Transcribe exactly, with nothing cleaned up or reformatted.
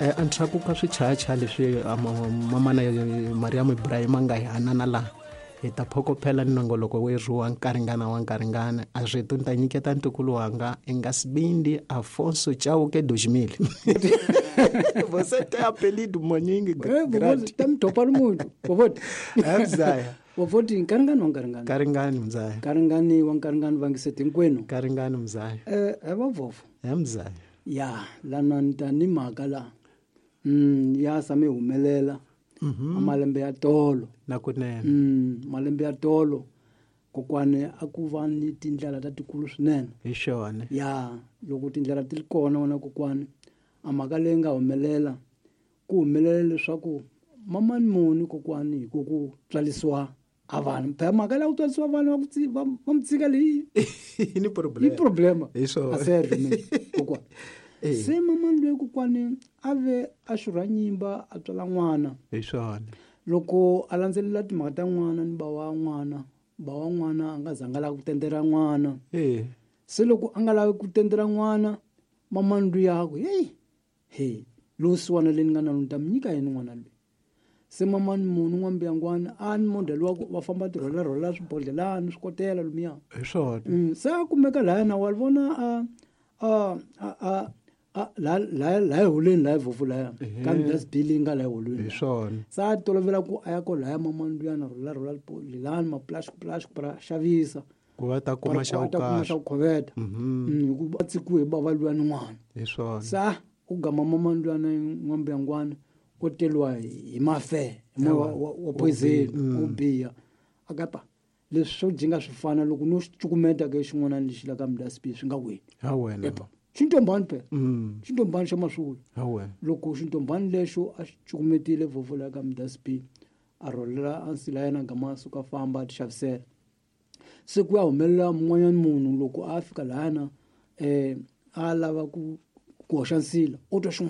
eh antraku ka swichaya leswi mamana Mariam Ibrahim nga hi hanana la hi ta phokopela nongoloko we ruwa nkaringana wa nkaringana a swi to nta nyiketa ntukulu wanga engasibindi Afonso Chauke Dojimile você tem apelido monyingi grande tam topal muito vovoti abzaya vovoti nkaringana wa nkaringana karingani mzaya karingani wa nkaringana vangiseti nkwenu karingani mzaya eh eva vovo mzaya ya lana ntani mhaka la mm ya same humelela mhm amalembe ya tolo nakunene mm malembe ya tolo kokwane akuva ni tindlela ta tikulu swinene hi xona ya loko tindlela ti kona wona kokwane amhaka leyi nga humelela ku humelela leswaku mamani muni kokwane hi ku ku tswalisiwa a vanhu phela mhaka leyi ku tswalisiwa vanhu va va mitsika leyi ni problem i problema hi swona a serve kokwane se mamani loyi kokwane ave a xurha nyimba a tswala n'wana hi swona loko a landzelela timhaka ta n'wana ni ba wa n'wana ba wa n'wana a nga zanga la ku tendera n'wana eh se loko a nga lavi ku tendera n'wana mamani luya ku hey hey losiwana le ni nga na nta mnyika yini n'wana loyi se mamani munhu n'wambiyangwana a ni model wa va famba tirhola rhola swibodlelani swikotela lumiya hi swona se a kumeka laya na wa vona a a a a la la la holeni la vovu la kambe that's billing nga la holeni hi swona sa tolovela ku aya ko la mamani luya na rhola rhola lilani ma plush plush para xavisa ku va ta kuma xa ta kuma xa khoveta mhm ku ba tsiku hi bava luya ni n'wana hi swona sa u gama mamani luya na n'wambiyangwana ko teliwa hi mafe wa poison u biya akapa leswi swo jinga swifana loko no cukumeta ke xin'wana lexi la ka mdaspi swi nga weni ha wena xintombani phela mhm xintombani xa masula ha wena loko xintombani lexo a xi cukumetile vovula ka mdaspi a rolela ansila yena gama suka famba a ti xavisela se ku ya humelela mun'wanyana munhu loko a fika lahana eh a lava ku ku hoxa nsila o twa